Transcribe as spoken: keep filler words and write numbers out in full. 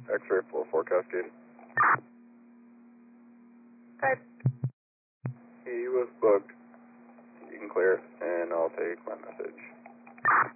X-ray four four Cascade. Good. He was booked. You can clear it, and I'll take my message.